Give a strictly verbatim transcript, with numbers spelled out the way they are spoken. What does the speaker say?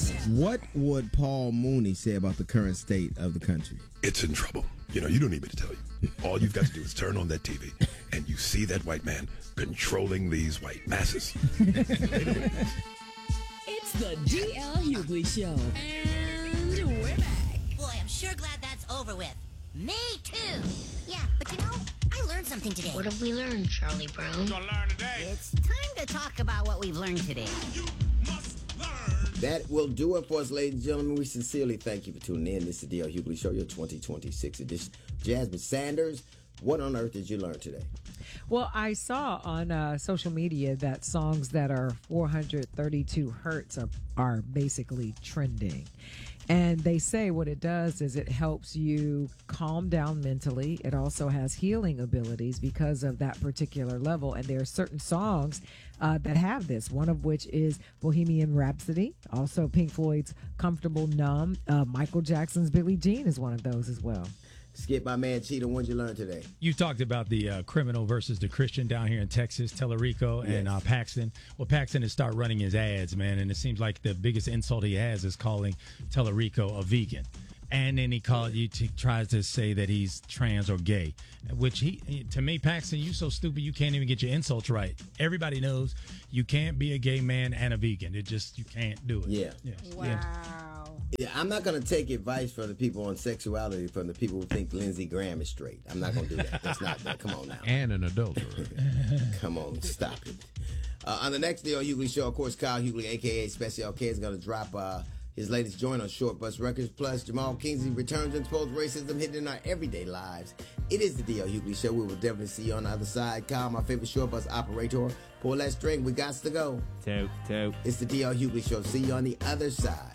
What would Paul Mooney say about the current state of the country? It's in trouble. You know, you don't need me to tell you. All you've got to do is turn on that T V, and you see that white man controlling these white masses. It's the D L Hughley Show. And we're back. Boy, I'm sure glad that's over with. Me too. Yeah, but you know, I learned something today. What have we learned, Charlie Brown? We're gonna learn today. It's time to talk about what we've learned today. You must learn. That will do it for us, ladies and gentlemen. We sincerely thank you for tuning in. This is the D L Hughley Show, your twenty twenty-six edition. Jasmine Sanders, what on earth did you learn today? Well, I saw on uh, social media that songs that are four hundred thirty-two hertz are, are basically trending. And they say what it does is it helps you calm down mentally. It also has healing abilities because of that particular level. And there are certain songs uh, that have this, one of which is Bohemian Rhapsody, also Pink Floyd's Comfortable Numb. Uh, Michael Jackson's Billie Jean is one of those as well. Skip, my man Cheetah, what did you learn today? You talked about the uh, criminal versus the Christian down here in Texas, Tellerico and Yes. uh, Paxton. Well, Paxton has started running his ads, man, and it seems like the biggest insult he has is calling Tellerico a vegan. And then he called you to tries to say that he's trans or gay, which he, to me, Paxton, you so stupid you can't even get your insults right. Everybody knows you can't be a gay man and a vegan. It just, you can't do it. Yeah. Yes. Wow. Yeah. Yeah, I'm not going to take advice from the people on sexuality from the people who think Lindsey Graham is straight. I'm not going to do that. That's not that. Come on now. And an adulterer. Come on, stop it. Uh, on the next D L Hughley Show, of course, Kyle Hughley, a k a. Special K, is going to drop uh, his latest joint on Short Bus Records. Plus, Jamal Kingsley returns to expose racism hidden in our everyday lives. It is the D L Hughley Show. We will definitely see you on the other side. Kyle, my favorite short bus operator, pull that string. We got to go. Toot, toot. It's the D L Hughley Show. See you on the other side.